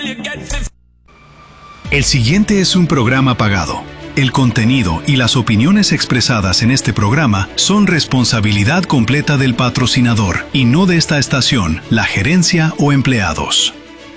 El siguiente es un programa pagado. El contenido y las opiniones expresadas en este programa son responsabilidad completa del patrocinador y no de esta estación, la gerencia o empleados.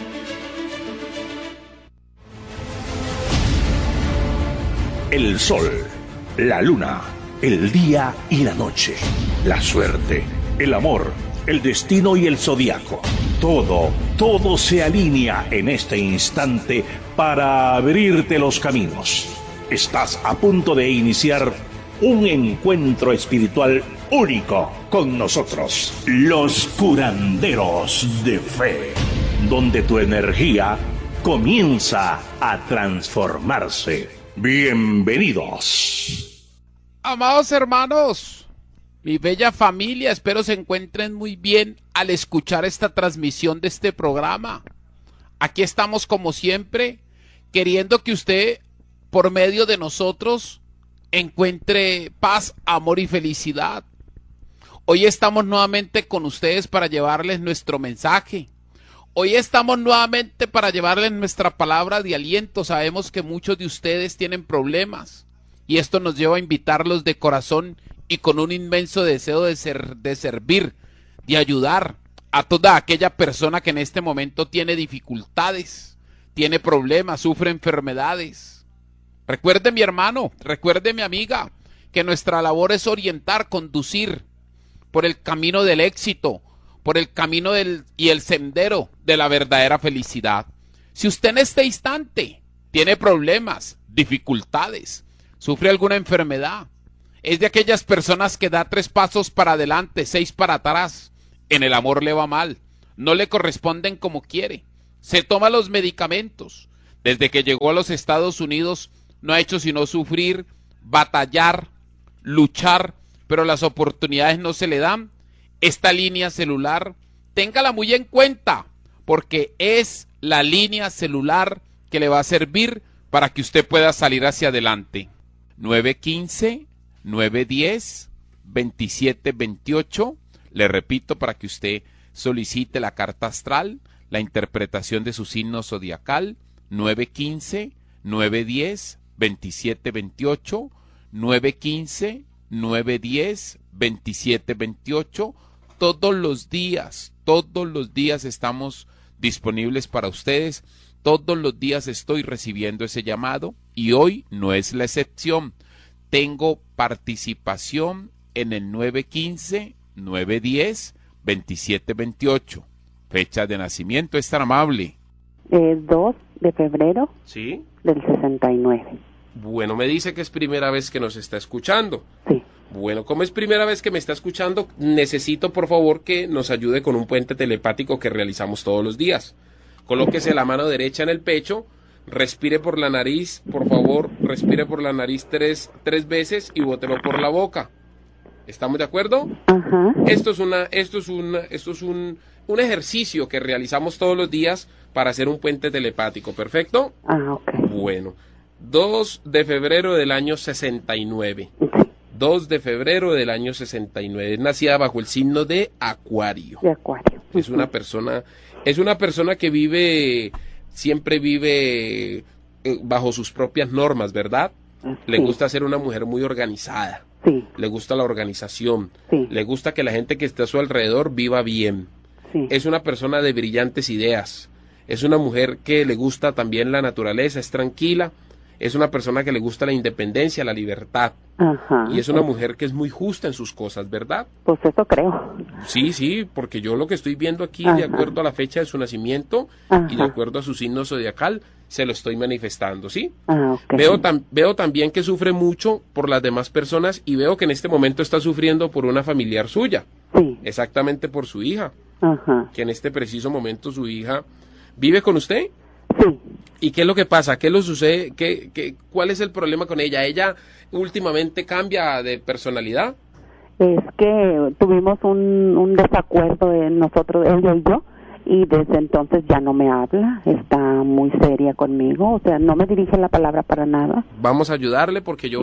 El sol, la luna, el día y la noche, la suerte, el amor, el destino y el zodiaco. Todo se alinea en este instante para abrirte los caminos. Estás a punto de iniciar un encuentro espiritual único con nosotros, los curanderos de fe, donde tu energía comienza a transformarse. Bienvenidos. Amados hermanos, mi bella familia, espero se encuentren muy bien al escuchar esta transmisión de este programa. Aquí estamos como siempre, queriendo que usted, por medio de nosotros, encuentre paz, amor y felicidad. Hoy estamos nuevamente con ustedes para llevarles nuestro mensaje. Hoy estamos nuevamente para llevarles nuestra palabra de aliento. Sabemos que muchos de ustedes tienen problemas y esto nos lleva a invitarlos de corazón y con un inmenso deseo de servir, de ayudar a toda aquella persona que en este momento tiene dificultades, tiene problemas, sufre enfermedades. Recuerde, mi hermano, recuerde, mi amiga, que nuestra labor es orientar, conducir por el camino del éxito, por el camino y el sendero de la verdadera felicidad. Si usted en este instante tiene problemas, dificultades, sufre alguna enfermedad, es de aquellas personas que da 3 pasos para adelante, 6 para atrás, en el amor le va mal, no le corresponden como quiere, se toma los medicamentos, desde que llegó a los Estados Unidos no ha hecho sino sufrir, batallar, luchar, pero las oportunidades no se le dan. Esta línea celular, téngala muy en cuenta, porque es la línea celular que le va a servir para que usted pueda salir hacia adelante. 915-910-2728, le repito para que usted solicite la carta astral, la interpretación de su signo zodiacal, 915-910-2728, 915-910-2728, todos los días estamos disponibles para ustedes, todos los días estoy recibiendo ese llamado y hoy no es la excepción. Tengo participación en el 915-910-2728. Fecha de nacimiento, es tan amable. 2 de febrero ¿Sí? del 69. Bueno, me dice que es primera vez que nos está escuchando. Sí. Bueno, como es primera vez que me está escuchando, necesito por favor que nos ayude con un puente telepático que realizamos todos los días. Colóquese la mano derecha en el pecho, respire por la nariz, por favor, respire por la nariz tres veces y bótelo por la boca. ¿Estamos de acuerdo? Ajá. Esto es un ejercicio que realizamos todos los días para hacer un puente telepático, ¿perfecto? Ok. Bueno, 2 de febrero del año 69. 2 de febrero del año 69. Es nacida bajo el signo de Acuario. De Acuario. Es una persona que siempre vive bajo sus propias normas, ¿verdad? Le gusta ser una mujer muy organizada. Sí. Le gusta la organización. Sí. Le gusta que la gente que esté a su alrededor viva bien. Sí. Es una persona de brillantes ideas. Es una mujer que le gusta también la naturaleza, es tranquila. Es una persona que le gusta la independencia, la libertad. Ajá. Y es una mujer que es muy justa en sus cosas, ¿verdad? Pues eso creo. Sí, porque yo lo que estoy viendo aquí, Ajá. de acuerdo a la fecha de su nacimiento Ajá. y de acuerdo a su signo zodiacal, se lo estoy manifestando, ¿sí? Ok. Veo también que sufre mucho por las demás personas y veo que en este momento está sufriendo por una familiar suya. Sí. Exactamente por su hija. Ajá. Que en este preciso momento su hija vive con usted. Sí. ¿Y qué es lo que pasa? ¿Qué le sucede? ¿Cuál es el problema con ella? ¿Ella últimamente cambia de personalidad? Es que tuvimos un desacuerdo en nosotros, ella y yo, y desde entonces ya no me habla, está muy seria conmigo, o sea, no me dirige la palabra para nada. Vamos a ayudarle porque yo veo que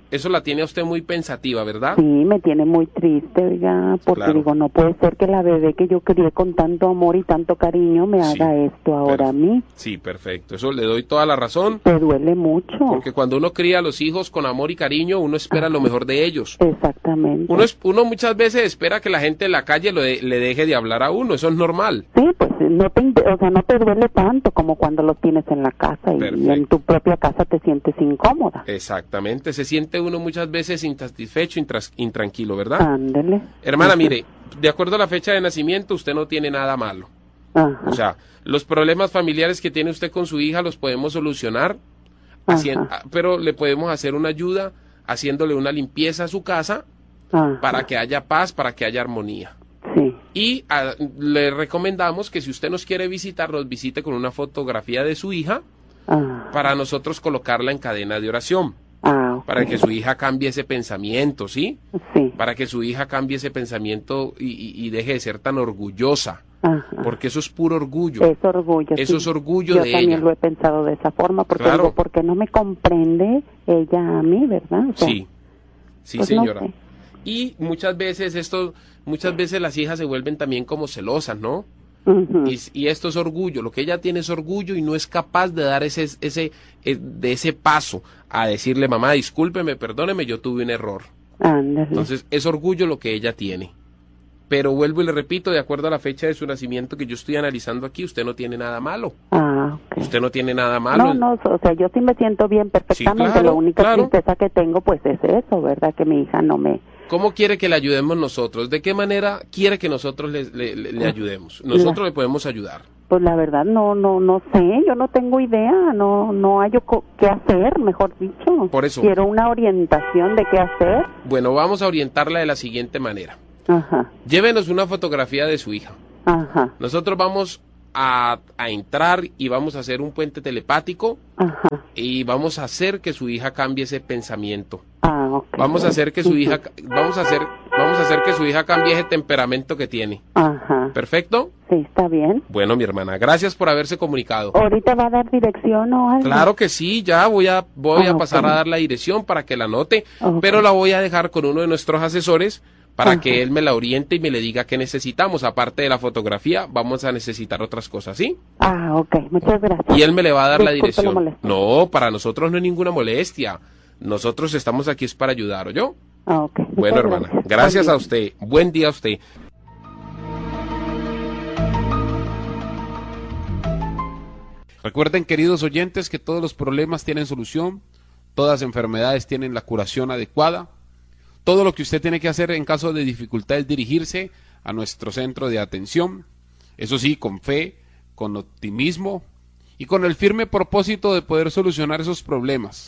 eso la tiene a usted muy pensativa, ¿verdad? Sí, me tiene muy triste, oiga, porque Claro. digo, no puede ser que la bebé que yo crié con tanto amor y tanto cariño me Sí, haga esto ahora a mí. Sí, perfecto. Eso le doy toda la razón, Te duele mucho. porque cuando uno cría a los hijos con amor y cariño, uno espera lo mejor de ellos. Exactamente. Uno muchas veces espera que la gente en la calle le deje de hablar a uno, eso es normal. Sí, pues o sea, no te duele tanto como cuando los tienes en la casa y Perfecto. en tu propia casa te sientes incómoda. Exactamente, se siente uno muchas veces insatisfecho, intranquilo, ¿verdad? Ándele. Hermana, Ajá. mire, de acuerdo a la fecha de nacimiento, usted no tiene nada malo. Ajá. O sea, los problemas familiares que tiene usted con su hija los podemos solucionar, pero le podemos hacer una ayuda haciéndole una limpieza a su casa Ajá. para que haya paz, para que haya armonía. Sí. Y le recomendamos que si usted nos quiere visitar, nos visite con una fotografía de su hija Ajá. para nosotros colocarla en cadena de oración, Ok. para que su hija cambie ese pensamiento, ¿sí? Sí. Para que su hija cambie ese pensamiento y deje de ser tan orgullosa, Ajá. porque eso es puro orgullo. Es orgullo. Eso sí. es orgullo Yo de también ella. lo he pensado de esa forma, porque Claro. digo, porque no me comprende ella a mí, ¿verdad? O sea, Sí, sí, pues no señora. sé. Y muchas veces las hijas se vuelven también como celosas, ¿no? Ujú. Y esto es orgullo, lo que ella tiene es orgullo y no es capaz de dar ese paso a decirle, mamá, discúlpeme, perdóneme, yo tuve un error. Ándale. Entonces, es orgullo lo que ella tiene. Pero vuelvo y le repito, de acuerdo a la fecha de su nacimiento que yo estoy analizando aquí, usted no tiene nada malo. Ok. Usted no tiene nada malo. No, o sea, yo sí me siento bien perfectamente. Sí, claro, La única claro. tristeza que tengo, pues, es eso, ¿verdad? Que mi hija no me... ¿Cómo quiere que le ayudemos nosotros? ¿De qué manera quiere que nosotros le ayudemos? Nosotros le podemos ayudar. Pues la verdad no sé, yo no tengo idea, no hallo qué hacer, mejor dicho. Por eso. Quiero una orientación de qué hacer. Bueno, vamos a orientarla de la siguiente manera. Ajá, Llévenos una fotografía de su hija. ajá, Nosotros vamos a entrar y vamos a hacer un puente telepático ajá. y vamos a hacer que su hija cambie ese pensamiento. Ok. Vamos a hacer que su hija, vamos a hacer que su hija cambie ese temperamento que tiene. Ajá, ¿Perfecto? sí, está bien. Bueno, mi hermana, gracias por haberse comunicado. ¿Ahorita va a dar dirección o algo? Claro que sí, ya voy a pasar ok. a dar la dirección para que la anote, Ok. pero la voy a dejar con uno de nuestros asesores para Ajá. que él me la oriente y me le diga qué necesitamos. Aparte de la fotografía, vamos a necesitar otras cosas, ¿sí? Ok, muchas gracias. Y él me le va a dar la Disculpe dirección. molestia. No, para nosotros no hay ninguna molestia. Nosotros estamos aquí es para ayudar, ¿oyó? Ok, muchas Bueno, hermana, gracias a usted. Buen día a usted. Recuerden, queridos oyentes, que todos los problemas tienen solución, todas enfermedades tienen la curación adecuada. Todo lo que usted tiene que hacer en caso de dificultad es dirigirse a nuestro centro de atención, eso sí, con fe, con optimismo y con el firme propósito de poder solucionar esos problemas.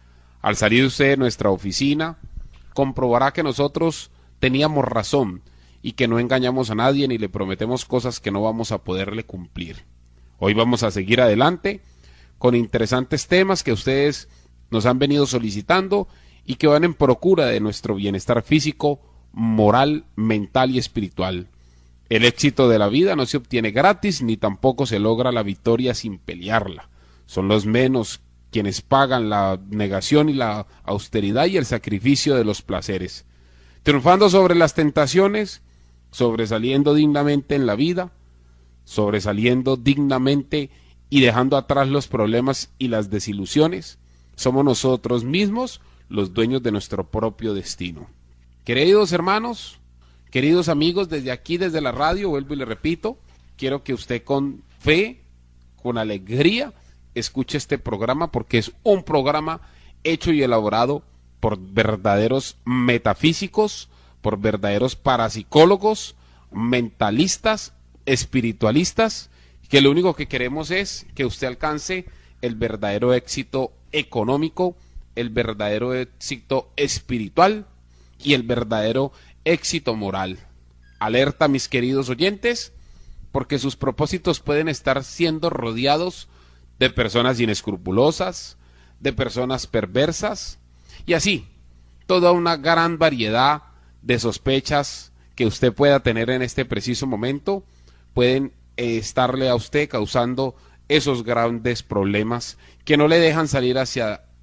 Al salir usted de nuestra oficina, comprobará que nosotros teníamos razón y que no engañamos a nadie ni le prometemos cosas que no vamos a poderle cumplir. Hoy vamos a seguir adelante con interesantes temas que ustedes nos han venido solicitando y que van en procura de nuestro bienestar físico, moral, mental y espiritual. El éxito de la vida no se obtiene gratis ni tampoco se logra la victoria sin pelearla. Son los menos quienes pagan la negación y la austeridad y el sacrificio de los placeres, triunfando sobre las tentaciones, sobresaliendo dignamente en la vida, sobresaliendo dignamente y dejando atrás los problemas y las desilusiones. Somos nosotros mismos los dueños de nuestro propio destino. Queridos hermanos, queridos amigos, desde aquí, desde la radio, vuelvo y le repito, quiero que usted con fe, con alegría, escuche este programa porque es un programa hecho y elaborado por verdaderos metafísicos, por verdaderos parapsicólogos, mentalistas, espiritualistas, que lo único que queremos es que usted alcance el verdadero éxito económico, el verdadero éxito espiritual y el verdadero éxito moral. Alerta, mis queridos oyentes, porque sus propósitos pueden estar siendo rodeados de personas inescrupulosas, de personas perversas, y así, toda una gran variedad de sospechas que usted pueda tener en este preciso momento, pueden estarle a usted causando esos grandes problemas que no le dejan salir hacia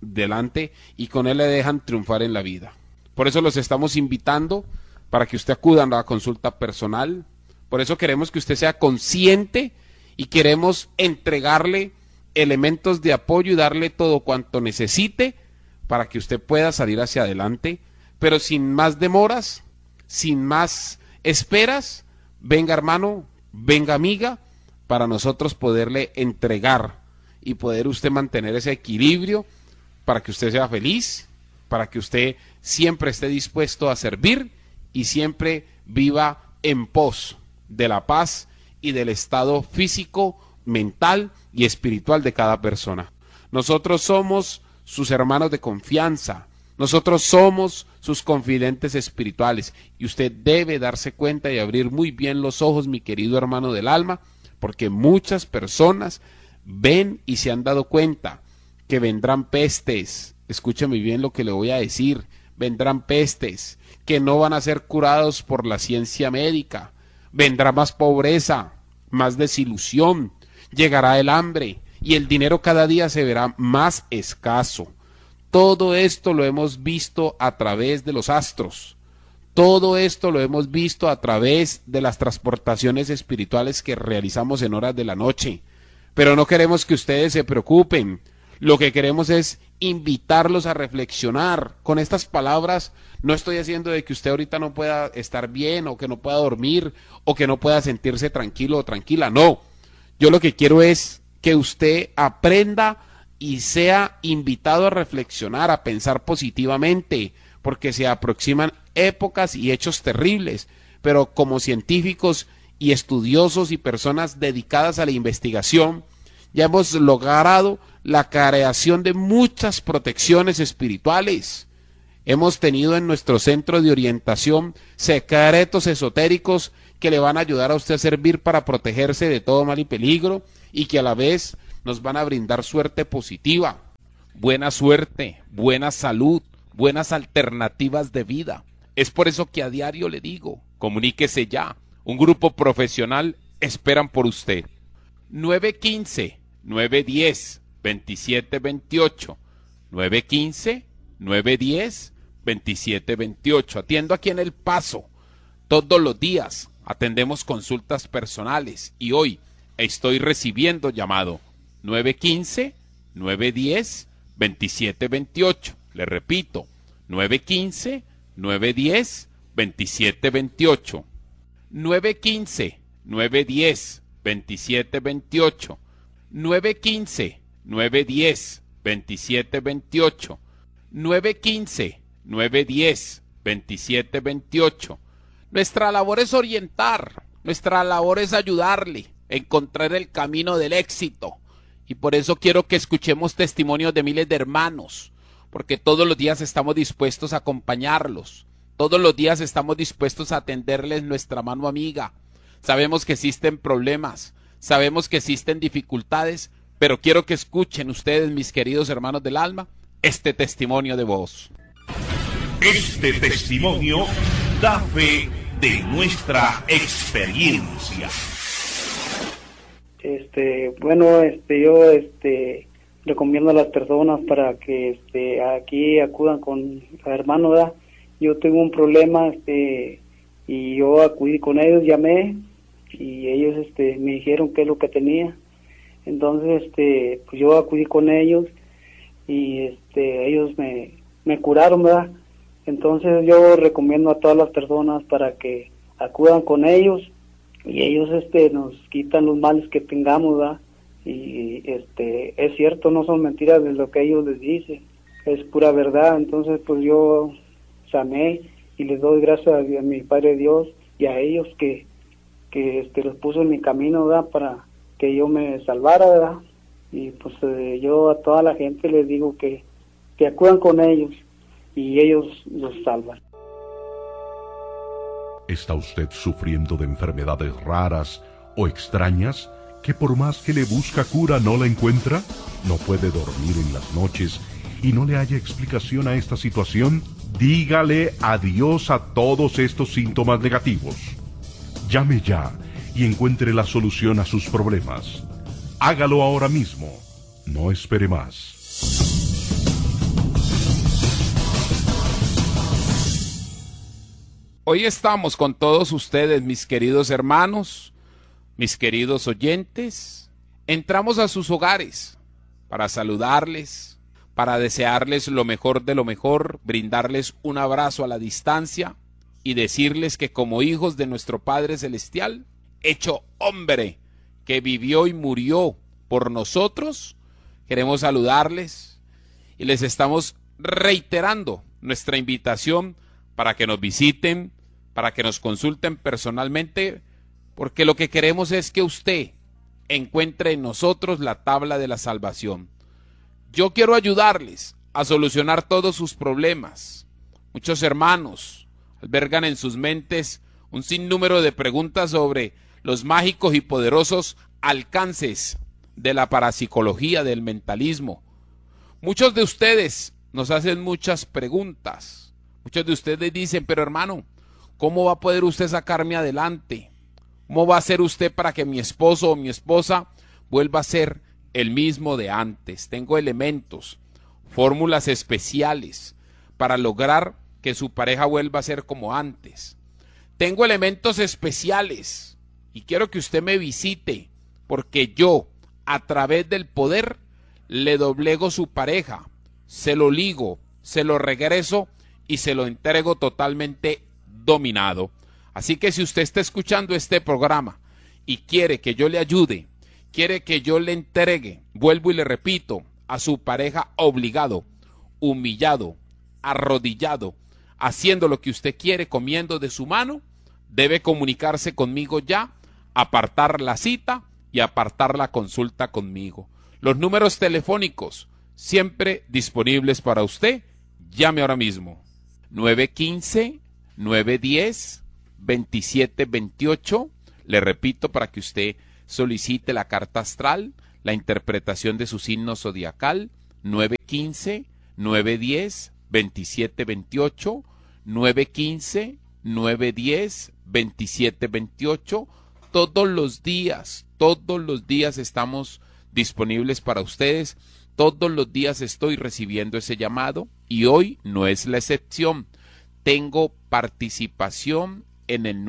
delante y con él le dejan triunfar en la vida. Por eso los estamos invitando para que usted acuda a la consulta personal. Por eso queremos que usted sea consciente y queremos entregarle elementos de apoyo y darle todo cuanto necesite para que usted pueda salir hacia adelante, pero sin más demoras, sin más esperas. Venga, hermano, venga, amiga, para nosotros poderle entregar y poder usted mantener ese equilibrio para que usted sea feliz, para que usted siempre esté dispuesto a servir y siempre viva en pos de la paz y del estado físico, mental y espiritual de cada persona. Nosotros somos sus hermanos de confianza, nosotros somos sus confidentes espirituales y usted debe darse cuenta y abrir muy bien los ojos, mi querido hermano del alma, porque muchas personas ven y se han dado cuenta que vendrán pestes. Escúcheme bien lo que le voy a decir, vendrán pestes que no van a ser curados por la ciencia médica, vendrá más pobreza, más desilusión, llegará el hambre y el dinero cada día se verá más escaso. Todo esto lo hemos visto a través de los astros. Todo esto lo hemos visto a través de las transportaciones espirituales que realizamos en horas de la noche. Pero no queremos que ustedes se preocupen. Lo que queremos es invitarlos a reflexionar. Con estas palabras no estoy haciendo de que usted ahorita no pueda estar bien o que no pueda dormir o que no pueda sentirse tranquilo o tranquila. No. Yo lo que quiero es que usted aprenda y sea invitado a reflexionar, a pensar positivamente, porque se aproximan épocas y hechos terribles, pero como científicos y estudiosos y personas dedicadas a la investigación, ya hemos logrado la creación de muchas protecciones espirituales. Hemos tenido en nuestro centro de orientación secretos esotéricos que le van a ayudar a usted a servir para protegerse de todo mal y peligro y que a la vez nos van a brindar suerte positiva, buena suerte, buena salud, buenas alternativas de vida. Es por eso que a diario le digo, comuníquese ya. Un grupo profesional esperan por usted. 915-910-2728. 915-910-2728. Atiendo aquí en El Paso. Todos los días atendemos consultas personales y hoy estoy recibiendo llamado 915-910-2728. Le repito, 915-910-2728. 915-910-2728. 915-910-2728. 915-910-2728. Nuestra labor es orientar, nuestra labor es ayudarle a encontrar el camino del éxito. Y por eso quiero que escuchemos testimonios de miles de hermanos, porque todos los días estamos dispuestos a acompañarlos, todos los días estamos dispuestos a tenderles nuestra mano amiga. Sabemos que existen problemas, sabemos que existen dificultades, pero quiero que escuchen ustedes, mis queridos hermanos del alma, este testimonio de voz. Este testimonio da fe de nuestra experiencia. Yo recomiendo a las personas para que aquí acudan con el hermano, ¿verdad? Yo tengo un problema, y yo acudí con ellos, llamé y ellos me dijeron qué es lo que tenía. Entonces pues yo acudí con ellos y ellos me curaron, ¿verdad? Entonces yo recomiendo a todas las personas para que acudan con ellos y ellos nos quitan los males que tengamos, ¿verdad? Y es cierto, no son mentiras de lo que ellos les dicen, es pura verdad. Entonces pues yo llamé y les doy gracias a mi Padre Dios y a ellos que los puso en mi camino, ¿verdad? Para que yo me salvara, ¿verdad? Y pues yo a toda la gente les digo que acudan con ellos y ellos los salvan. ¿Está usted sufriendo de enfermedades raras o extrañas que por más que le busca cura no la encuentra? ¿No puede dormir en las noches y no le haya explicación a esta situación? Dígale adiós a todos estos síntomas negativos. Llame ya y encuentre la solución a sus problemas. Hágalo ahora mismo. No espere más. Hoy estamos con todos ustedes, mis queridos hermanos, mis queridos oyentes. Entramos a sus hogares para saludarles, para desearles lo mejor de lo mejor, brindarles un abrazo a la distancia y decirles que como hijos de nuestro Padre Celestial, hecho hombre, que vivió y murió por nosotros, queremos saludarles y les estamos reiterando nuestra invitación para que nos visiten, para que nos consulten personalmente, porque lo que queremos es que usted encuentre en nosotros la tabla de la salvación. Yo quiero ayudarles a solucionar todos sus problemas. Muchos hermanos albergan en sus mentes un sinnúmero de preguntas sobre los mágicos y poderosos alcances de la parapsicología, del mentalismo. Muchos de ustedes nos hacen muchas preguntas. Muchos de ustedes dicen, pero hermano, ¿cómo va a poder usted sacarme adelante? ¿Cómo va a hacer usted para que mi esposo o mi esposa vuelva a ser el mismo de antes? Tengo elementos, fórmulas especiales para lograr que su pareja vuelva a ser como antes. Tengo elementos especiales y quiero que usted me visite, porque yo, a través del poder, le doblego su pareja, se lo ligo, se lo regreso y se lo entrego totalmente dominado. Así que si usted está escuchando este programa y quiere que yo le ayude, quiere que yo le entregue, vuelvo y le repito, a su pareja obligado, humillado, arrodillado, haciendo lo que usted quiere, comiendo de su mano, debe comunicarse conmigo ya, apartar la cita y apartar la consulta conmigo. Los números telefónicos siempre disponibles para usted. Llame ahora mismo. 915-910-2728. Le repito para que usted solicite la carta astral, la interpretación de su signo zodiacal. 915-910-2728. 915-910-2728. Todos los días estamos disponibles para ustedes. Todos los días estoy recibiendo ese llamado y hoy no es la excepción. Tengo participación en el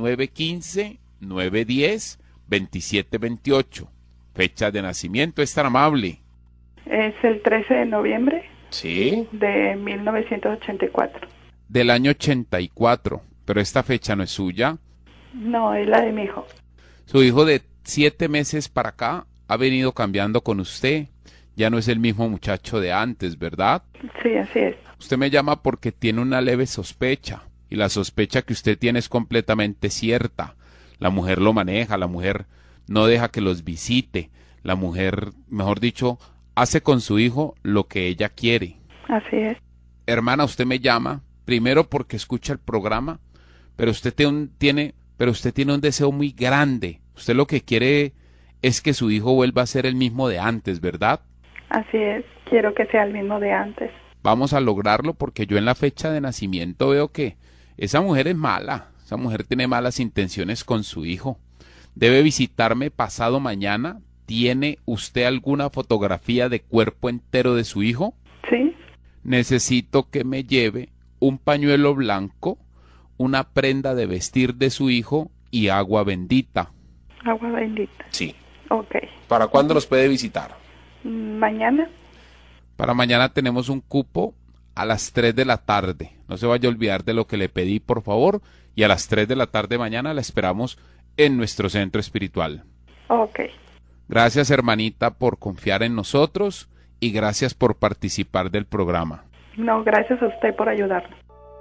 915-910-2728. Fecha de nacimiento, es tan amable. Es el 13 de noviembre. Sí. De 1984. Del año 84, pero esta fecha no es suya. No, es la de mi hijo. Su hijo de 7 meses para acá ha venido cambiando con usted. Ya no es el mismo muchacho de antes, ¿verdad? Sí, así es. Usted me llama porque tiene una leve sospecha, y la sospecha que usted tiene es completamente cierta. La mujer lo maneja, la mujer no deja que los visite, la mujer, mejor dicho, hace con su hijo lo que ella quiere. Así es. Hermana, usted me llama, primero porque escucha el programa, pero usted tiene un deseo muy grande. Usted lo que quiere es que su hijo vuelva a ser el mismo de antes, ¿verdad? Así es, quiero que sea el mismo de antes. Vamos a lograrlo porque yo en la fecha de nacimiento veo que esa mujer es mala, esa mujer tiene malas intenciones con su hijo. Debe visitarme pasado mañana. ¿Tiene usted alguna fotografía de cuerpo entero de su hijo? Sí. Necesito que me lleve un pañuelo blanco, una prenda de vestir de su hijo y agua bendita. Agua bendita. Sí. Ok. ¿Para cuándo los puede visitar? Mañana. Para mañana tenemos un cupo a las 3 de la tarde. No se vaya a olvidar de lo que le pedí, por favor. Y a las 3 de la tarde mañana la esperamos en nuestro centro espiritual. Ok. Gracias, hermanita, por confiar en nosotros y gracias por participar del programa. No, gracias a usted por ayudarnos.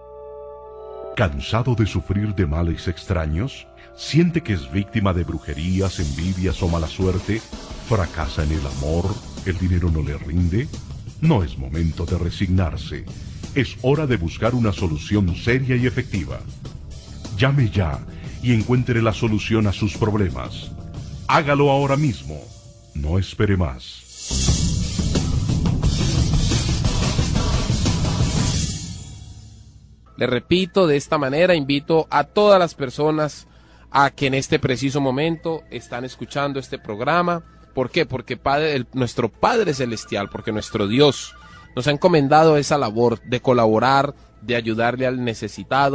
¿Cansado de sufrir de males extraños? ¿Siente que es víctima de brujerías, envidias o mala suerte? ¿Fracasa en el amor? ¿El dinero no le rinde? No es momento de resignarse. Es hora de buscar una solución seria y efectiva. Llame ya y encuentre la solución a sus problemas. Hágalo ahora mismo. No espere más. Le repito, de esta manera invito a todas las personas a que en este preciso momento están escuchando este programa. ¿Por qué? Porque nuestro Padre Celestial, porque nuestro Dios nos ha encomendado esa labor de colaborar, de ayudarle al necesitado,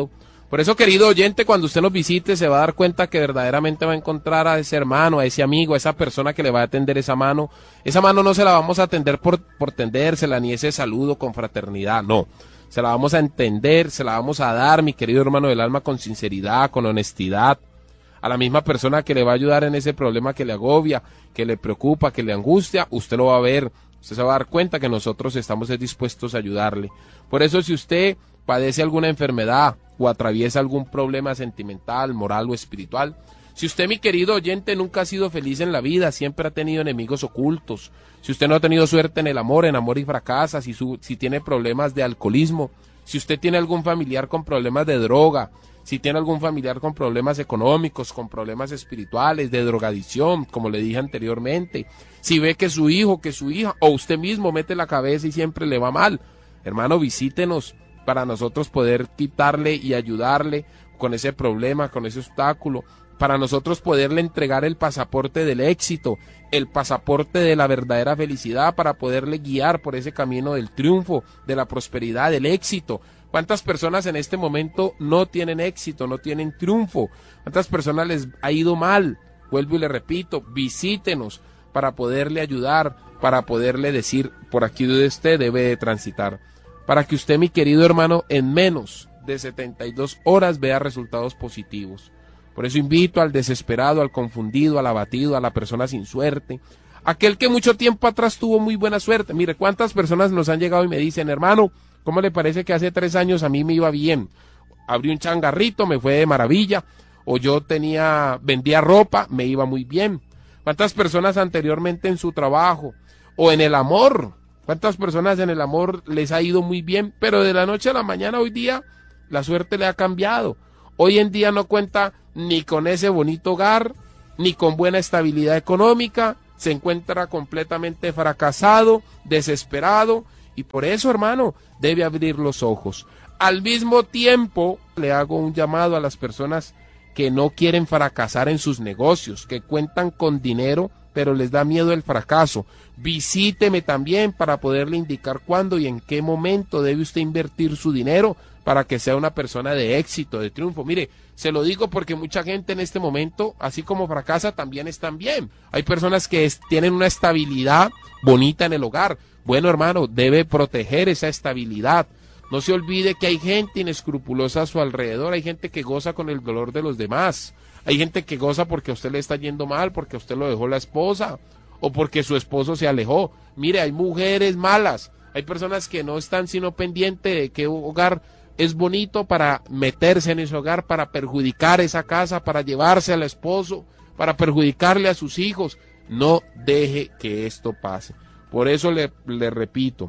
Por eso, querido oyente, cuando usted nos visite se va a dar cuenta que verdaderamente va a encontrar a ese hermano, a ese amigo, a esa persona que le va a atender esa mano. Esa mano no se la vamos a atender por tendérsela, ni ese saludo con fraternidad, no. Se la vamos a entender, se la vamos a dar, mi querido hermano del alma, con sinceridad, con honestidad. A la misma persona que le va a ayudar en ese problema que le agobia, que le preocupa, que le angustia, usted lo va a ver. Usted se va a dar cuenta que nosotros estamos dispuestos a ayudarle. Por eso, si usted padece alguna enfermedad o atraviesa algún problema sentimental, moral o espiritual, si usted, mi querido oyente, nunca ha sido feliz en la vida, siempre ha tenido enemigos ocultos, si usted no ha tenido suerte en el amor y fracasa, si tiene problemas de alcoholismo, si usted tiene algún familiar con problemas de droga, si tiene algún familiar con problemas económicos, con problemas espirituales, de drogadicción, como le dije anteriormente, si ve que su hijo, que su hija o usted mismo mete la cabeza y siempre le va mal, hermano, visítenos para nosotros poder quitarle y ayudarle con ese problema, con ese obstáculo, para nosotros poderle entregar el pasaporte del éxito, el pasaporte de la verdadera felicidad, para poderle guiar por ese camino del triunfo, de la prosperidad, del éxito. ¿Cuántas personas en este momento no tienen éxito, no tienen triunfo? ¿Cuántas personas les ha ido mal? Vuelvo y le repito, visítenos para poderle ayudar, para poderle decir por aquí donde usted debe de transitar, para que usted, mi querido hermano, en menos de 72 horas vea resultados positivos. Por eso invito al desesperado, al confundido, al abatido, a la persona sin suerte, aquel que mucho tiempo atrás tuvo muy buena suerte. Mire, cuántas personas nos han llegado y me dicen, hermano, ¿cómo le parece que hace 3 años a mí me iba bien? Abrí un changarrito, me fue de maravilla, o yo vendía ropa, me iba muy bien. ¿Cuántas personas anteriormente en su trabajo o en el amor? ¿Cuántas personas en el amor les ha ido muy bien? Pero de la noche a la mañana hoy día la suerte le ha cambiado. Hoy en día no cuenta ni con ese bonito hogar, ni con buena estabilidad económica, se encuentra completamente fracasado, desesperado, y por eso, hermano, debe abrir los ojos. Al mismo tiempo, le hago un llamado a las personas que no quieren fracasar en sus negocios, que cuentan con dinero, pero les da miedo el fracaso. Visíteme también para poderle indicar cuándo y en qué momento debe usted invertir su dinero para que sea una persona de éxito, de triunfo. Mire, se lo digo porque mucha gente en este momento, así como fracasa, también están bien. Hay personas que tienen una estabilidad bonita en el hogar. Bueno, hermano, debe proteger esa estabilidad. No se olvide que hay gente inescrupulosa a su alrededor, hay gente que goza con el dolor de los demás. Hay gente que goza porque a usted le está yendo mal, porque a usted lo dejó la esposa, o porque su esposo se alejó. Mire, hay mujeres malas, hay personas que no están sino pendientes de qué hogar es bonito para meterse en ese hogar, para perjudicar esa casa, para llevarse al esposo, para perjudicarle a sus hijos. No deje que esto pase. Por eso le repito,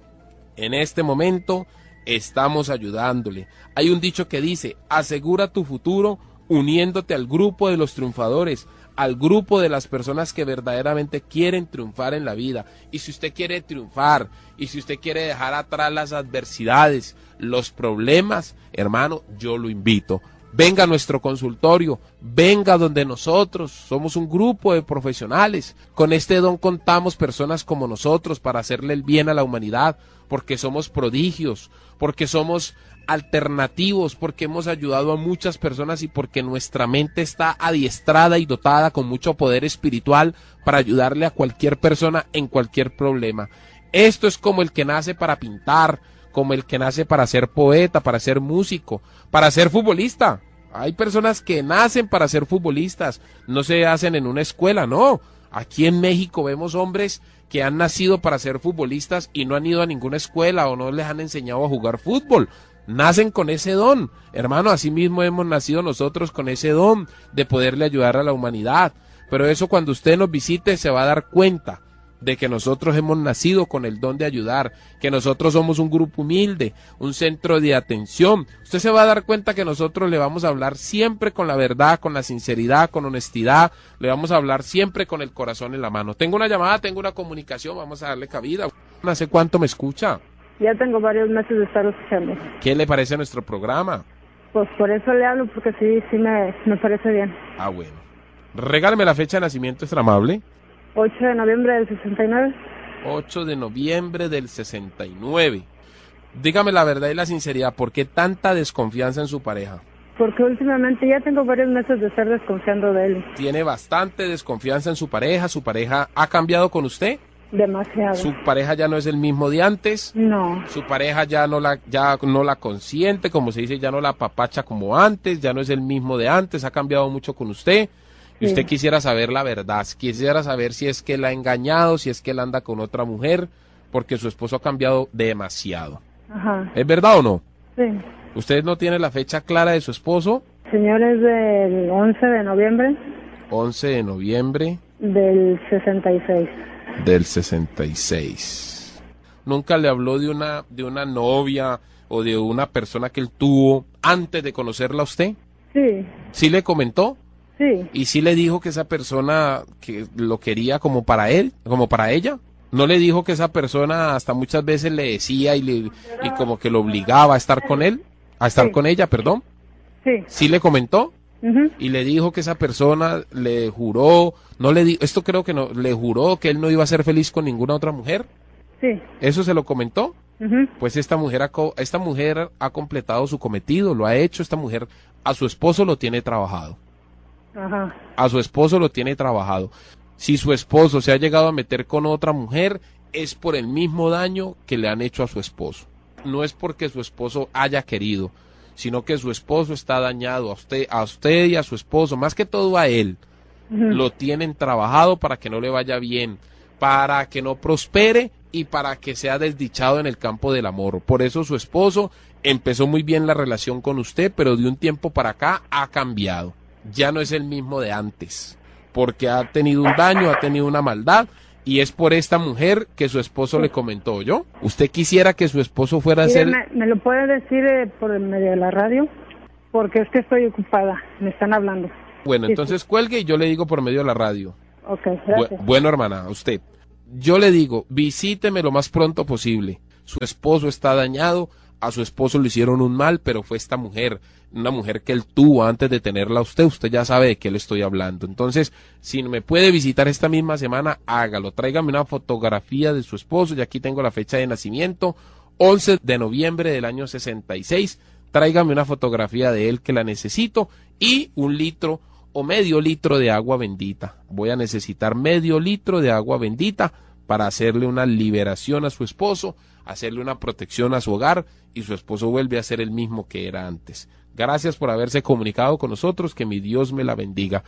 en este momento estamos ayudándole. Hay un dicho que dice, asegura tu futuro uniéndote al grupo de los triunfadores, al grupo de las personas que verdaderamente quieren triunfar en la vida. Y si usted quiere triunfar, y si usted quiere dejar atrás las adversidades, los problemas, hermano, yo lo invito. Venga a nuestro consultorio, venga donde nosotros somos un grupo de profesionales. Con este don contamos personas como nosotros para hacerle el bien a la humanidad, porque somos prodigios, porque somos alternativos, porque hemos ayudado a muchas personas y porque nuestra mente está adiestrada y dotada con mucho poder espiritual para ayudarle a cualquier persona en cualquier problema. Esto es como el que nace para pintar, como el que nace para ser poeta, para ser músico, para ser futbolista. Hay personas que nacen para ser futbolistas, no se hacen en una escuela, no. Aquí en México vemos hombres que han nacido para ser futbolistas y no han ido a ninguna escuela o no les han enseñado a jugar fútbol. Nacen con ese don, hermano, así mismo hemos nacido nosotros con ese don de poderle ayudar a la humanidad. Pero eso cuando usted nos visite se va a dar cuenta de que nosotros hemos nacido con el don de ayudar, que nosotros somos un grupo humilde, un centro de atención. Usted se va a dar cuenta que nosotros le vamos a hablar siempre con la verdad, con la sinceridad, con honestidad, le vamos a hablar siempre con el corazón en la mano. Tengo una llamada, tengo una comunicación, vamos a darle cabida. ¿Hace cuánto me escucha? Ya tengo varios meses de estar escuchando. ¿Qué le parece nuestro programa? Pues por eso le hablo, porque sí me parece bien. Ah, bueno. Regáleme la fecha de nacimiento, es tan amable. 8 de noviembre del 69. 8 de noviembre del 69. Dígame la verdad y la sinceridad, ¿por qué tanta desconfianza en su pareja? Porque últimamente ya tengo varios meses de estar desconfiando de él. ¿Tiene bastante desconfianza en su pareja ha cambiado con usted? Demasiado. ¿Su pareja ya no es el mismo de antes? No. ¿Su pareja ya no la consiente, como se dice, ya no la apapacha como antes, ya no es el mismo de antes, ha cambiado mucho con usted? Y usted quisiera saber la verdad, quisiera saber si es que la ha engañado, si es que él anda con otra mujer, porque su esposo ha cambiado demasiado. Ajá. ¿Es verdad o no? Sí. ¿Usted no tiene la fecha clara de su esposo? Señor, es del 11 de noviembre 11 de noviembre del 66. del 66. ¿Nunca le habló de una novia o de una persona que él tuvo antes de conocerla a usted? Sí. ¿Sí le comentó? Sí. ¿Y sí le dijo que esa persona que lo quería como para él, como para ella? ¿No le dijo que esa persona hasta muchas veces le decía y como que lo obligaba a estar con él? A estar con ella, perdón. Sí. ¿Sí le comentó? Uh-huh. Y le dijo que esa persona le juró, no le di, esto creo que no, le juró que él no iba a ser feliz con ninguna otra mujer. Sí. ¿Eso se lo comentó? Uh-huh. Pues esta mujer ha completado su cometido, lo ha hecho. Esta mujer a su esposo lo tiene trabajado. Ajá. A su esposo lo tiene trabajado. Si su esposo se ha llegado a meter con otra mujer, es por el mismo daño que le han hecho a su esposo. No es porque su esposo haya querido, sino que su esposo está dañado, a usted y a su esposo, más que todo a él. Uh-huh. Lo tienen trabajado para que no le vaya bien, para que no prospere y para que sea desdichado en el campo del amor. Por eso su esposo empezó muy bien la relación con usted, pero de un tiempo para acá ha cambiado. Ya no es el mismo de antes, porque ha tenido un daño, ha tenido una maldad. Y es por esta mujer que su esposo le comentó, ¿yo? ¿Usted quisiera que su esposo fuera a ser...? ¿Me lo puede decir por el medio de la radio? Porque es que estoy ocupada, me están hablando. Bueno, entonces cuelgue y yo le digo por medio de la radio. Ok, gracias. Bueno, hermana, a usted. Yo le digo, visíteme lo más pronto posible. Su esposo está dañado, a su esposo le hicieron un mal, pero fue esta mujer, una mujer que él tuvo antes de tenerla a usted ya sabe de qué le estoy hablando. Entonces, si me puede visitar esta misma semana, hágalo, tráigame una fotografía de su esposo, y aquí tengo la fecha de nacimiento, 11 de noviembre del año 66, tráigame una fotografía de él que la necesito, y 1 litro o medio litro de agua bendita. Voy a necesitar medio litro de agua bendita para hacerle una liberación a su esposo, hacerle una protección a su hogar, y su esposo vuelve a ser el mismo que era antes. Gracias por haberse comunicado con nosotros, que mi Dios me la bendiga.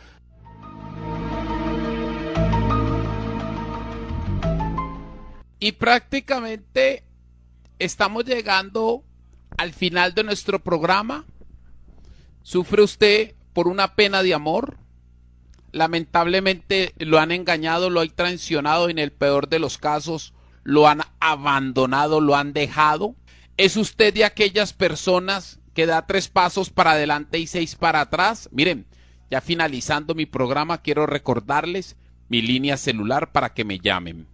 Y prácticamente estamos llegando al final de nuestro programa. ¿Sufre usted por una pena de amor? Lamentablemente lo han engañado, lo han traicionado, y en el peor de los casos lo han abandonado, lo han dejado. ¿Es usted de aquellas personas que da 3 pasos para adelante y 6 para atrás? Miren, ya finalizando mi programa, quiero recordarles mi línea celular para que me llamen.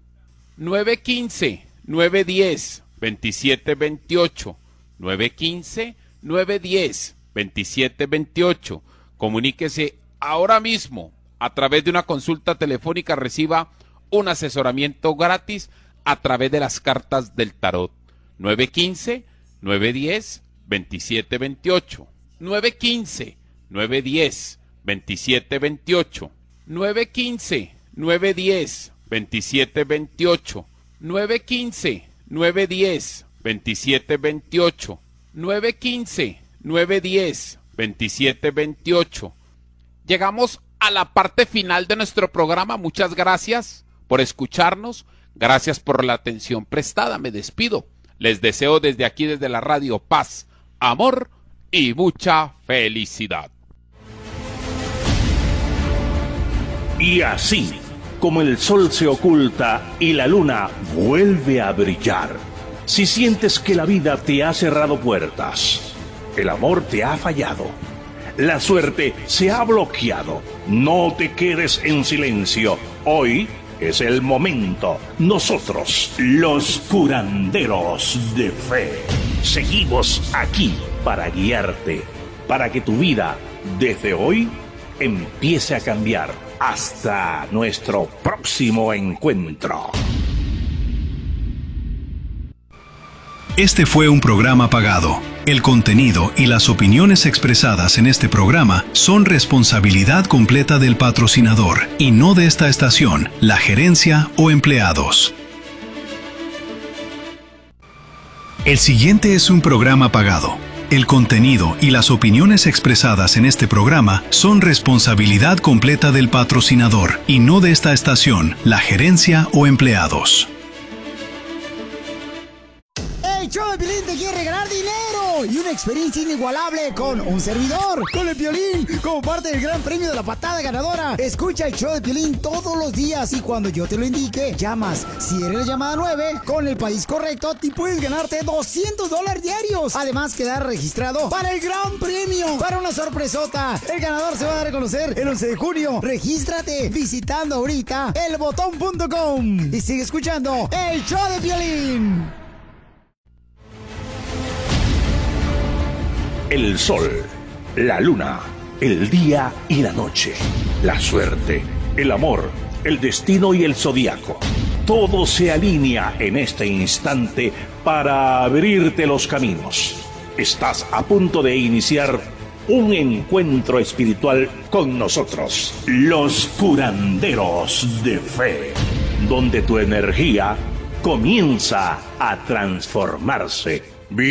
915-910-2728. 915-910-2728. Comuníquese ahora mismo a través de una consulta telefónica, reciba un asesoramiento gratis a través de las cartas del tarot. 915-910-2728. 915-910-2728. 915-910-2728. 915-910-2728. 915-910-2728. Llegamos a la parte final de nuestro programa. Muchas gracias por escucharnos. Gracias por la atención prestada. Me despido. Les deseo desde aquí, desde la radio, paz, amor y mucha felicidad. Y así, como el sol se oculta y la luna vuelve a brillar, si sientes que la vida te ha cerrado puertas, el amor te ha fallado, la suerte se ha bloqueado, no te quedes en silencio. Hoy es el momento. Nosotros, los curanderos de fe, seguimos aquí para guiarte, para que tu vida desde hoy empiece a cambiar. Hasta nuestro próximo encuentro. Este fue un programa pagado. El contenido y las opiniones expresadas en este programa son responsabilidad completa del patrocinador y no de esta estación, la gerencia o empleados. El siguiente es un programa pagado. El contenido y las opiniones expresadas en este programa son responsabilidad completa del patrocinador y no de esta estación, la gerencia o empleados. El show de Piolín te quiere regalar dinero y una experiencia inigualable con un servidor, con el Piolín, como parte del gran premio de la patada ganadora. Escucha el show de Piolín todos los días y cuando yo te lo indique, llamas. Si eres la llamada 9, con el país correcto, te puedes ganarte $200 diarios. Además, quedar registrado para el gran premio, para una sorpresota. El ganador se va a dar a conocer el 11 de junio. Regístrate visitando ahorita elbotón.com y sigue escuchando el show de Piolín. El sol, la luna, el día y la noche, la suerte, el amor, el destino y el zodiaco. Todo se alinea en este instante para abrirte los caminos. Estás a punto de iniciar un encuentro espiritual con nosotros, los curanderos de fe, donde tu energía comienza a transformarse.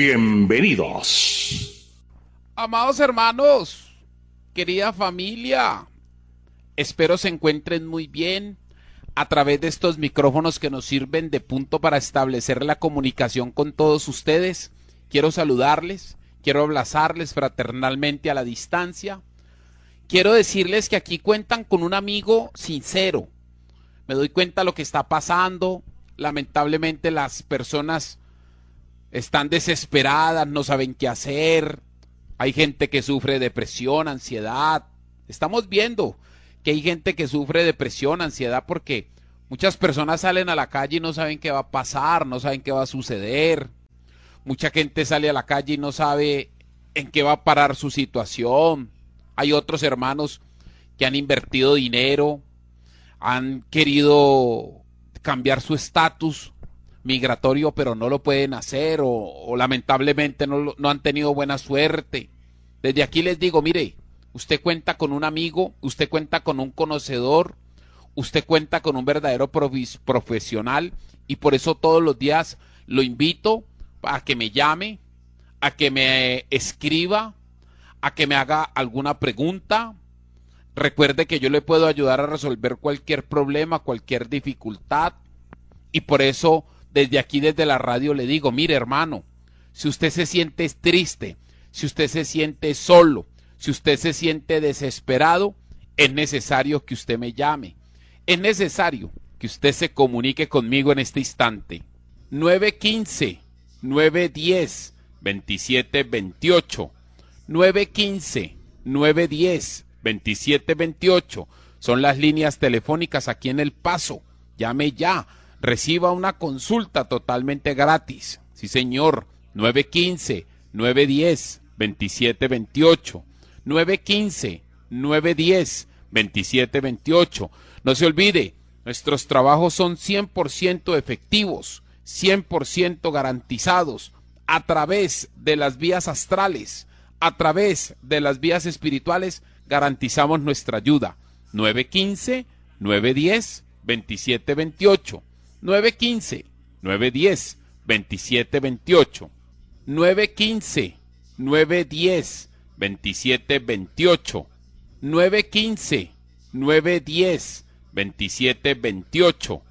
Bienvenidos. Amados hermanos, querida familia, espero se encuentren muy bien a través de estos micrófonos que nos sirven de punto para establecer la comunicación con todos ustedes. Quiero saludarles, quiero abrazarles fraternalmente a la distancia. Quiero decirles que aquí cuentan con un amigo sincero. Me doy cuenta de lo que está pasando. Lamentablemente las personas están desesperadas, no saben qué hacer. Hay gente que sufre depresión, ansiedad. Estamos viendo que hay gente que sufre depresión, ansiedad, porque muchas personas salen a la calle y no saben qué va a pasar, no saben qué va a suceder. Mucha gente sale a la calle y no sabe en qué va a parar su situación. Hay otros hermanos que han invertido dinero, han querido cambiar su estatus migratorio, pero no lo pueden hacer o lamentablemente no han tenido buena suerte. Desde aquí les digo, mire, usted cuenta con un amigo, usted cuenta con un conocedor, usted cuenta con un verdadero profesional y por eso todos los días lo invito a que me llame, a que me escriba, a que me haga alguna pregunta. Recuerde que yo le puedo ayudar a resolver cualquier problema, cualquier dificultad y por eso desde aquí, desde la radio, le digo, mire hermano, si usted se siente triste, si usted se siente solo, si usted se siente desesperado, es necesario que usted me llame. Es necesario que usted se comunique conmigo en este instante. 915-910-2728. 915-910-2728. Son las líneas telefónicas aquí en El Paso. Llame ya. Reciba una consulta totalmente gratis. Sí, señor. 915-910-2728. 915-910-2728. No se olvide, nuestros trabajos son 100% efectivos, 100% garantizados, a través de las vías astrales, a través de las vías espirituales, garantizamos nuestra ayuda. 915-910-2728. 915-910-2728. 915-910-2728. 915-910-2728.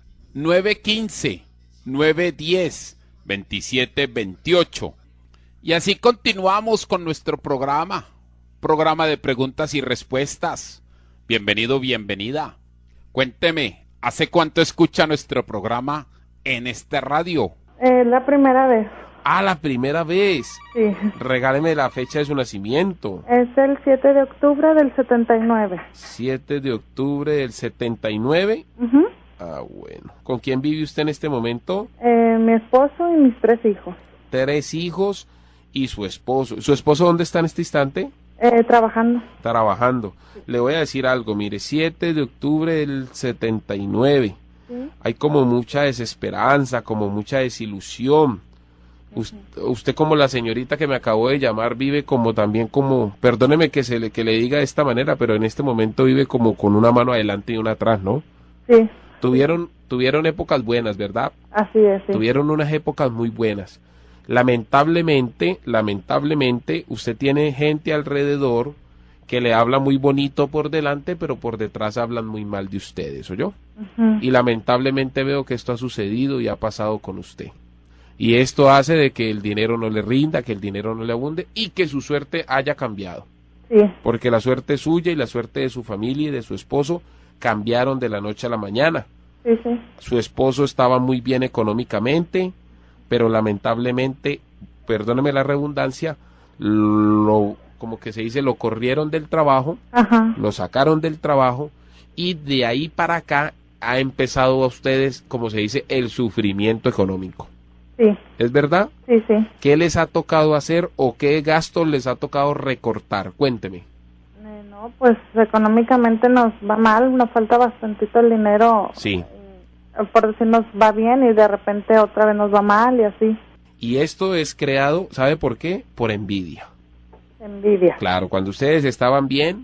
915-910-2728. Y así continuamos con nuestro programa de preguntas y respuestas. Bienvenido, bienvenida. Cuénteme, ¿hace cuánto escucha nuestro programa en esta radio? La primera vez. Ah, la primera vez. Sí. Regáleme la fecha de su nacimiento. Es el 7 de octubre del 79. 7 de octubre del 79. Uh-huh. Ah, bueno. ¿Con quién vive usted en este momento? Mi esposo y mis 3 hijos. 3 hijos y su esposo. ¿Su esposo dónde está en este instante? Trabajando. Trabajando. Le voy a decir algo, mire, 7 de octubre del 79. ¿Sí? Hay como mucha desesperanza, como mucha desilusión. Usted como la señorita que me acabó de llamar vive como también como, perdóneme que que le diga de esta manera, pero en este momento vive como con una mano adelante y una atrás, ¿no? Sí. Tuvieron épocas buenas, ¿verdad? Así es, sí. Tuvieron unas épocas muy buenas. Lamentablemente, usted tiene gente alrededor que le habla muy bonito por delante, pero por detrás hablan muy mal de ustedes, ¿oyó? Y lamentablemente veo que esto ha sucedido y ha pasado con usted. Y esto hace de que el dinero no le rinda, que el dinero no le abunde y que su suerte haya cambiado. Sí. Porque la suerte suya y la suerte de su familia y de su esposo cambiaron de la noche a la mañana. Sí, sí. Su esposo estaba muy bien económicamente, pero lamentablemente, perdóneme la redundancia, como que se dice, lo corrieron del trabajo, lo sacaron del trabajo y de ahí para acá ha empezado a ustedes, como se dice, el sufrimiento económico. Sí. ¿Es verdad? Sí, sí. ¿Qué les ha tocado hacer o qué gastos les ha tocado recortar? Cuénteme. No, pues económicamente nos va mal, nos falta bastantito el dinero. Sí. Por decir nos va bien y de repente otra vez nos va mal y así. Y esto es creado, ¿sabe por qué? Por envidia. Envidia. Claro, cuando ustedes estaban bien,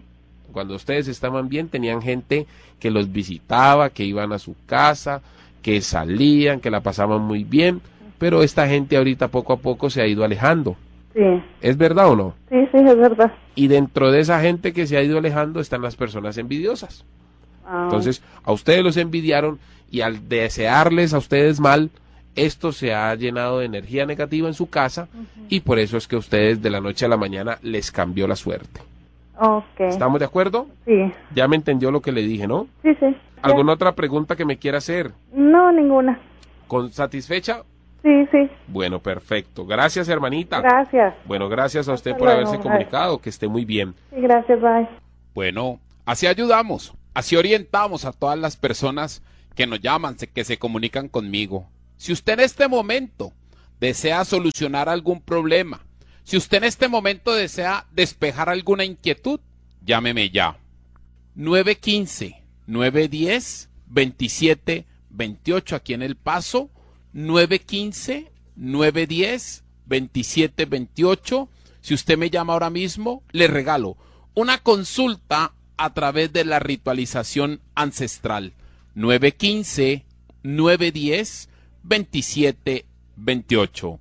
tenían gente que los visitaba, que iban a su casa, que salían, que la pasaban muy bien, pero esta gente ahorita poco a poco se ha ido alejando. Sí. ¿Es verdad o no? Sí, sí, es verdad. Y dentro de esa gente que se ha ido alejando están las personas envidiosas. Entonces, a ustedes los envidiaron y al desearles a ustedes mal, esto se ha llenado de energía negativa en su casa y por eso es que a ustedes de la noche a la mañana les cambió la suerte. Okay. ¿Estamos de acuerdo? Sí. Ya me entendió lo que le dije, ¿no? Sí, sí. ¿Alguna otra pregunta que me quiera hacer? No, ninguna. ¿Con satisfecha? Sí, sí. Bueno, perfecto. Gracias, hermanita. Gracias. Bueno, gracias a usted Hasta por luego, haberse comunicado. Que esté muy bien. Sí, gracias, bye. Bueno, así ayudamos, así orientamos a todas las personas que nos llaman, que se comunican conmigo. Si usted en este momento desea solucionar algún problema, si usted en este momento desea despejar alguna inquietud, llámeme ya. 915-910-2728 aquí en El Paso. 915-910-2728. Si usted me llama ahora mismo, le regalo una consulta a través de la ritualización ancestral. 915-910-2728.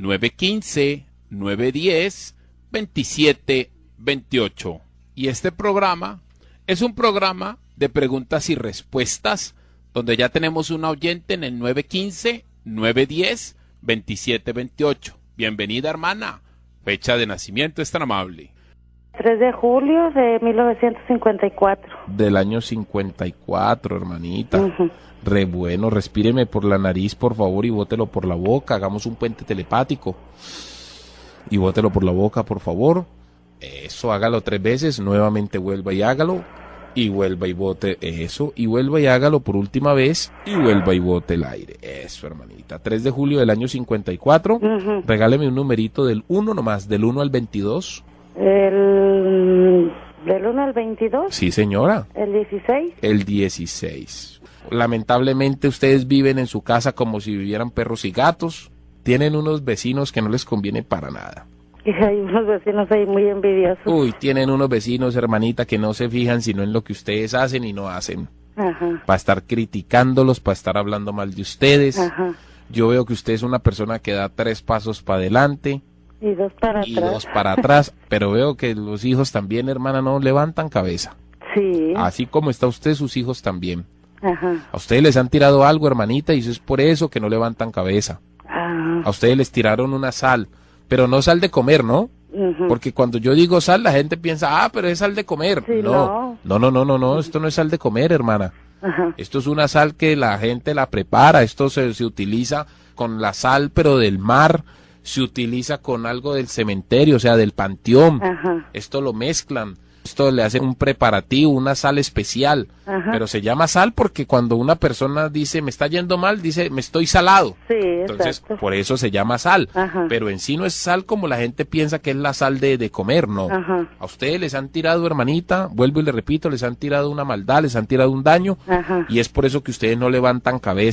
915-910-2728. Y este programa es un programa de preguntas y respuestas, donde ya tenemos una oyente en el 915-910-2728. Bienvenida, hermana. Fecha de nacimiento es tan amable. 3 de julio de 1954. Del año 54, hermanita. Re bueno, respíreme por la nariz, por favor, y bótelo por la boca. Hagamos un puente telepático. Y bótelo por la boca, por favor. Eso, hágalo 3 veces, nuevamente vuelva y hágalo. Y vuelva y bote eso, y vuelva y hágalo por última vez, y vuelva y bote el aire. Eso, hermanita. 3 de julio del año 54. Regáleme un numerito del 1 nomás, del 1 al 22. ¿Del 1 al 22? Sí, señora. ¿El 16? El 16. Lamentablemente ustedes viven en su casa como si vivieran perros y gatos. Tienen unos vecinos que no les conviene para nada. Y hay unos vecinos ahí muy envidiosos. Uy, tienen unos vecinos, hermanita, que no se fijan sino en lo que ustedes hacen y no hacen. Para estar criticándolos, para estar hablando mal de ustedes. Yo veo que usted es una persona que da 3 pasos para adelante. Y 2 para atrás. Y 2 para atrás. Pero veo que los hijos también, hermana, no levantan cabeza. Sí. Así como está usted, sus hijos también. A ustedes les han tirado algo, hermanita, y eso es por eso que no levantan cabeza. A ustedes les tiraron una sal. Pero no sal de comer, ¿no? Porque cuando yo digo sal, la gente piensa, pero es sal de comer. Sí, no, esto no es sal de comer, hermana. Esto es una sal que la gente la prepara. Esto se utiliza con la sal, pero del mar. Se utiliza con algo del cementerio, o sea, del panteón. Esto lo mezclan. Esto le hacen un preparativo, una sal especial. Pero se llama sal porque cuando una persona dice, me está yendo mal, dice, me estoy salado. Sí, entonces, exacto. por eso se llama sal. Pero en sí no es sal como la gente piensa que es la sal de comer, no. A ustedes les han tirado, hermanita, vuelvo y le repito, les han tirado una maldad, les han tirado un daño. Y es por eso que ustedes no levantan cabeza.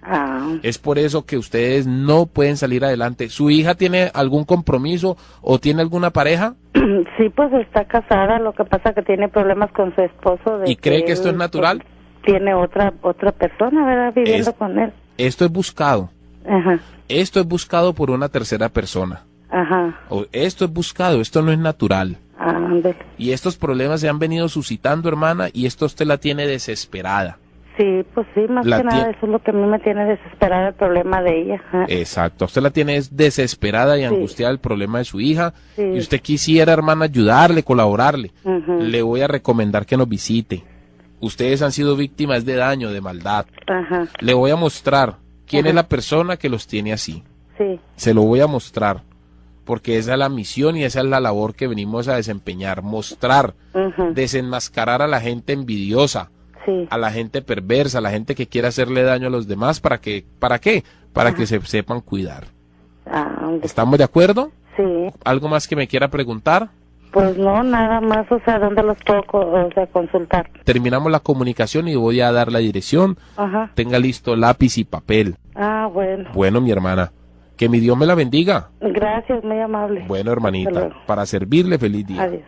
Es por eso que ustedes no pueden salir adelante. ¿Su hija tiene algún compromiso o tiene alguna pareja? Sí, pues está casada, lo que pasa que tiene problemas con su esposo. ¿Y cree que esto es natural? Tiene otra persona, ¿verdad? Viviendo con él. Esto es buscado. Ajá. Esto es buscado por una tercera persona. Ajá. Esto es buscado, esto no es natural. Ándale. Y estos problemas se han venido suscitando, hermana, y esto usted la tiene desesperada. Sí, pues sí, más que nada, eso es lo que a mí me tiene desesperada, el problema de ella. Ajá. Exacto, usted la tiene desesperada y angustiada el problema de su hija, Sí. y usted quisiera, hermana, ayudarle, colaborarle. Ujú. Le voy a recomendar que nos visite. Ustedes han sido víctimas de daño, de maldad. Ajá. Le voy a mostrar quién es la persona que los tiene así. Sí. Se lo voy a mostrar, porque esa es la misión y esa es la labor que venimos a desempeñar, mostrar, Ujú. desenmascarar a la gente envidiosa, Sí. a la gente perversa, a la gente que quiere hacerle daño a los demás, ¿para qué? ¿Para que se sepan cuidar. ¿Estamos de acuerdo? Sí. ¿Algo más que me quiera preguntar? Pues no, nada más, o sea, ¿dónde los puedo consultar? Terminamos la comunicación y voy a dar la dirección. Ajá. Tenga listo lápiz y papel. Ah, bueno. Bueno, mi hermana, que mi Dios me la bendiga. Gracias, muy amable. Bueno, Hasta hermanita, luego. para servirle, feliz día. Adiós.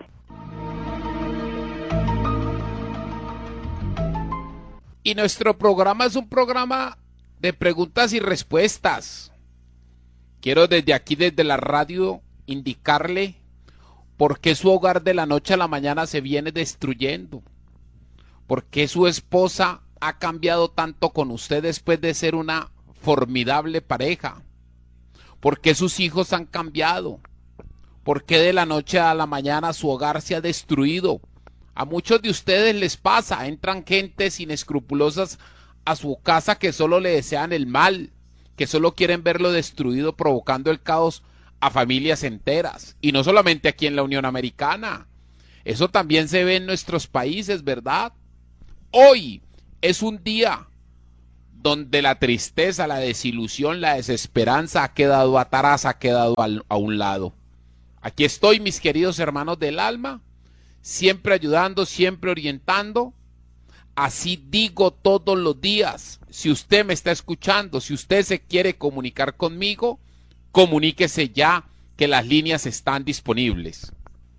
Y nuestro programa es un programa de preguntas y respuestas. Quiero desde aquí, desde la radio, indicarle por qué su hogar de la noche a la mañana se viene destruyendo. ¿Por qué su esposa ha cambiado tanto con usted después de ser una formidable pareja? ¿Por qué sus hijos han cambiado? ¿Por qué de la noche a la mañana su hogar se ha destruido? A muchos de ustedes les pasa, entran gentes inescrupulosas a su casa que solo le desean el mal, que solo quieren verlo destruido, provocando el caos a familias enteras. Y no solamente aquí en la Unión Americana, eso también se ve en nuestros países, ¿verdad? Hoy es un día donde la tristeza, la desilusión, la desesperanza ha quedado atrás, ha quedado a un lado. Aquí estoy, mis queridos hermanos del alma, siempre ayudando, siempre orientando. Así digo todos los días. Si usted me está escuchando, si usted se quiere comunicar conmigo, comuníquese ya, que las líneas están disponibles.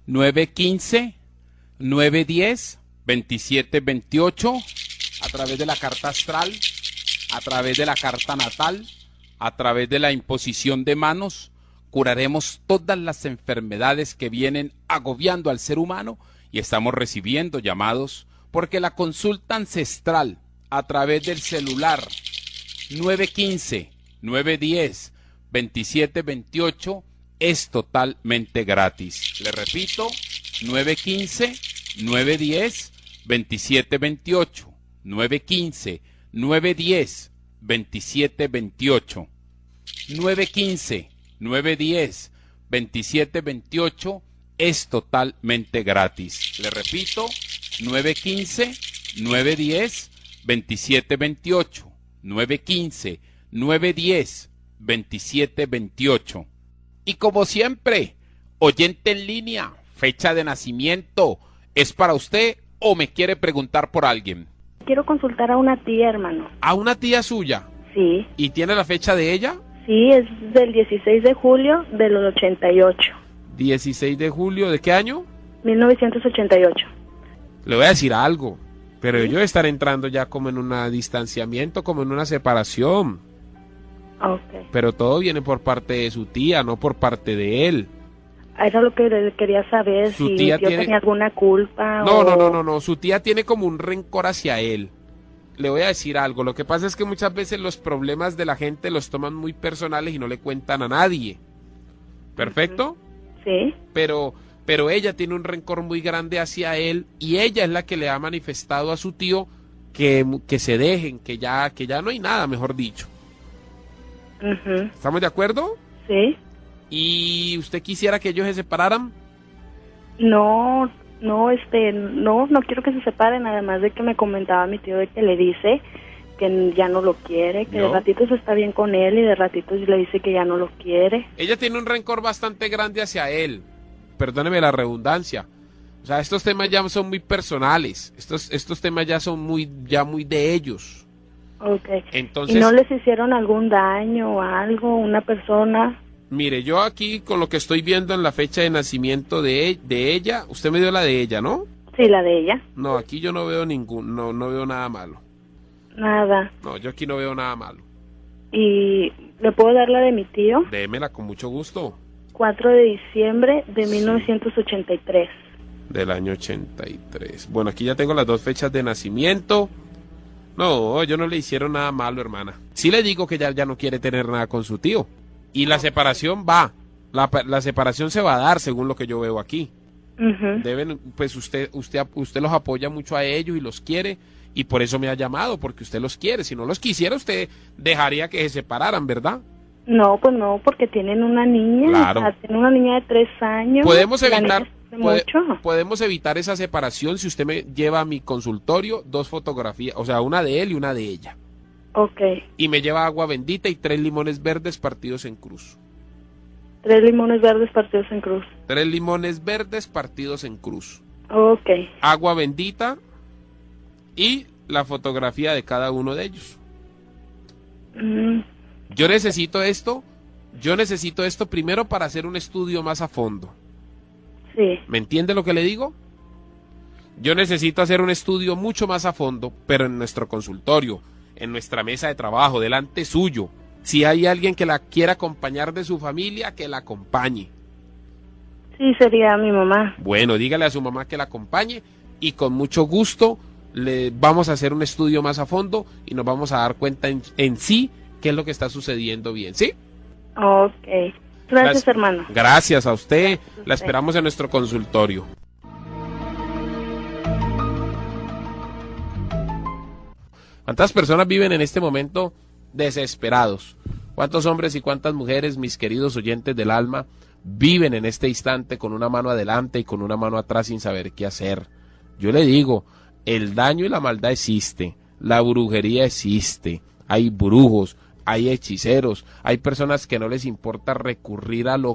915-910-2728, a través de la carta astral, a través de la carta natal, a través de la imposición de manos, curaremos todas las enfermedades que vienen agobiando al ser humano, y estamos recibiendo llamados porque la consulta ancestral a través del celular 915-910-2728 es totalmente gratis. Le repito, 915-910-2728, 915-910-2728, 915-910-2728 es totalmente gratis. Le repito, 915-910-2728, 915-910-2728. Y como siempre, oyente en línea, fecha de nacimiento, ¿es para usted o me quiere preguntar por alguien? Quiero consultar a una tía, hermano. ¿A una tía suya? Sí. ¿Y tiene la fecha de ella? Sí, es del 16 de julio del 88. 16 de julio, ¿de qué año? 1988. Le voy a decir algo, pero yo estar entrando ya como en un distanciamiento, como en una separación. Okay. Pero todo viene por parte de su tía, no por parte de él. Era lo que quería saber, Su si tía yo tenía alguna culpa. No, su tía tiene como un rencor hacia él. Le voy a decir algo, lo que pasa es que muchas veces los problemas de la gente los toman muy personales y no le cuentan a nadie. ¿Perfecto? Sí. Pero ella tiene un rencor muy grande hacia él y ella es la que le ha manifestado a su tío que se dejen, que ya no hay nada, mejor dicho. ¿Estamos de acuerdo? Sí. ¿Y usted quisiera que ellos se separaran? No quiero que se separen, además de que me comentaba mi tío de que le dice que ya no lo quiere, que de ratitos está bien con él y de ratitos le dice que ya no lo quiere. Ella tiene un rencor bastante grande hacia él, perdóneme la redundancia. O sea, estos temas ya son muy personales, estos temas ya son muy de ellos. Okay. Entonces, ¿y no les hicieron algún daño o algo, una persona? Mire, yo aquí con lo que estoy viendo en la fecha de nacimiento de ella, usted me dio la de ella, ¿no? Sí, la de ella. No, aquí yo no veo no veo nada malo. Nada. No, yo aquí no veo nada malo. ¿Y le puedo dar la de mi tío? Démela con mucho gusto. 4 de diciembre de 1983. Del año 83. Bueno, aquí ya tengo las dos fechas de nacimiento. No, yo no le hicieron nada malo, hermana. Sí le digo que ya no quiere tener nada con su tío. Y la separación va. La separación se va a dar según lo que yo veo aquí. Deben, pues usted los apoya mucho a ellos y los quiere, y por eso me ha llamado, porque usted los quiere. Si no los quisiera, usted dejaría que se separaran, ¿verdad? No, pues no, porque tienen una niña. Claro. O sea, tienen una niña de 3 años. Podemos evitar esa separación si usted me lleva a mi consultorio 2 fotografías, o sea, una de él y una de ella. Okay. Y me lleva agua bendita y 3 limones verdes partidos en cruz. 3 limones verdes partidos en cruz. 3 limones verdes partidos en cruz. Okay. Agua bendita y la fotografía de cada uno de ellos. Yo necesito esto primero para hacer un estudio más a fondo. Sí. ¿Me entiende lo que le digo? Yo necesito hacer un estudio mucho más a fondo, pero en nuestro consultorio, en nuestra mesa de trabajo, delante suyo. Si hay alguien que la quiera acompañar de su familia, que la acompañe. Sí, sería mi mamá. Bueno, dígale a su mamá que la acompañe y con mucho gusto le vamos a hacer un estudio más a fondo y nos vamos a dar cuenta en sí qué es lo que está sucediendo bien, ¿sí? Ok. Gracias, hermano. Gracias a usted. La esperamos en nuestro consultorio. ¿Cuántas personas viven en este momento desesperados? ¿Cuántos hombres y cuántas mujeres, mis queridos oyentes del alma, viven en este instante con una mano adelante y con una mano atrás sin saber qué hacer? Yo le digo, el daño y la maldad existe, la brujería existe, hay brujos, hay hechiceros, hay personas que no les importa recurrir a lo